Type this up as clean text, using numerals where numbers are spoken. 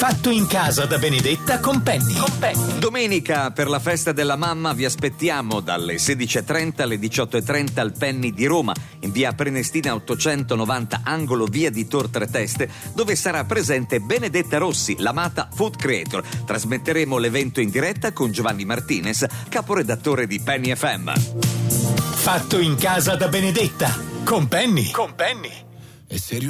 Fatto in casa da Benedetta con Penny. Domenica per la festa della mamma vi aspettiamo dalle 16:30 alle 18:30 al Penny di Roma, in via Prenestina 890 angolo via di Tor Tre Teste, dove sarà presente Benedetta Rossi, l'amata food creator. Trasmetteremo l'evento in diretta con Giovanni Martinez, caporedattore di Penny FM. Fatto in casa da Benedetta con Penny. E se